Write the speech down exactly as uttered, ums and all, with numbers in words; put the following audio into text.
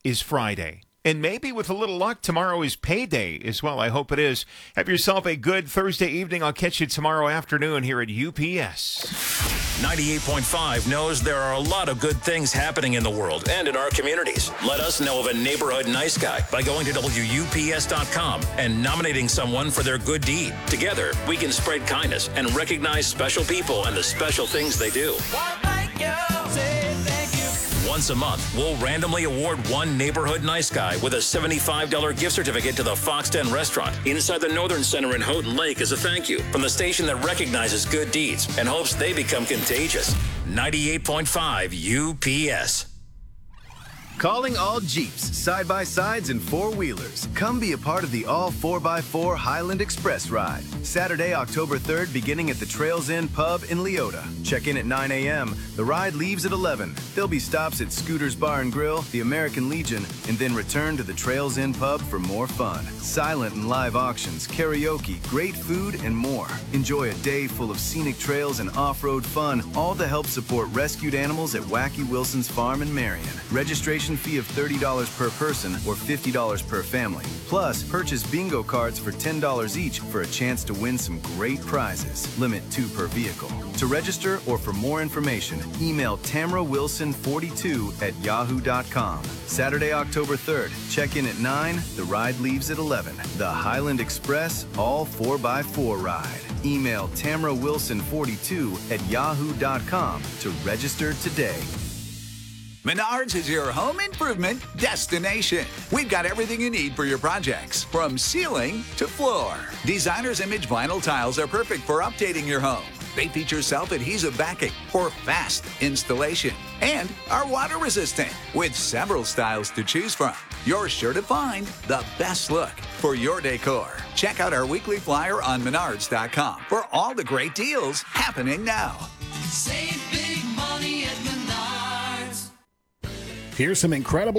is Friday. And maybe with a little luck, tomorrow is payday as well. I hope it is. Have yourself a good Thursday evening. I'll catch you tomorrow afternoon here at U P S. ninety-eight point five knows there are a lot of good things happening in the world and in our communities. Let us know of a neighborhood nice guy by going to W U P S dot com and nominating someone for their good deed. Together, we can spread kindness and recognize special people and the special things they do. Once a month, we'll randomly award one neighborhood nice guy with a seventy-five dollars gift certificate to the Fox Den restaurant inside the Northern Center in Houghton Lake as a thank you from the station that recognizes good deeds and hopes they become contagious. ninety-eight point five U P S. Calling all Jeeps, side-by-sides, and four-wheelers. Come be a part of the all four by four Highland Express ride. Saturday, October third, beginning at the Trails Inn Pub in Leota. Check in at nine a.m. The ride leaves at eleven. There'll be stops at Scooter's Bar and Grill, the American Legion, and then return to the Trails Inn Pub for more fun. Silent and live auctions, karaoke, great food, and more. Enjoy a day full of scenic trails and off-road fun, all to help support rescued animals at Wacky Wilson's Farm in Marion. Registration fee of thirty dollars per person or fifty dollars per family. Plus, purchase bingo cards for ten dollars each for a chance to win some great prizes. Limit two per vehicle. To register or for more information, email Tamara Wilson forty-two at yahoo dot com. Saturday, October third, check in at nine, the ride leaves at eleven. The Highland Express all four by four ride. Email Tamara Wilson forty-two at yahoo dot com to register today. Menards is your home improvement destination. We've got everything you need for your projects, from ceiling to floor. Designer's Image vinyl tiles are perfect for updating your home. They feature self-adhesive backing for fast installation and are water resistant with several styles to choose from. You're sure to find the best look for your decor. Check out our weekly flyer on menards dot com for all the great deals happening now. Save big money at Menards. Here's some incredible